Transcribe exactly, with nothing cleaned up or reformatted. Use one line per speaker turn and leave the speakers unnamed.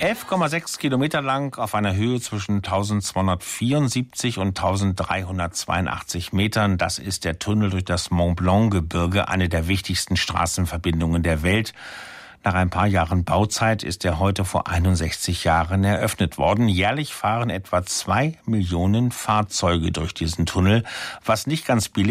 elf Komma sechs Kilometer lang auf einer Höhe zwischen eintausendzweihundertvierundsiebzig und eintausenddreihundertzweiundachtzig Metern. Das ist der Tunnel durch das Mont-Blanc-Gebirge, eine der wichtigsten Straßenverbindungen der Welt. Nach ein paar Jahren Bauzeit ist er heute vor einundsechzig Jahren eröffnet worden. Jährlich fahren etwa zwei Millionen Fahrzeuge durch diesen Tunnel, was nicht ganz billig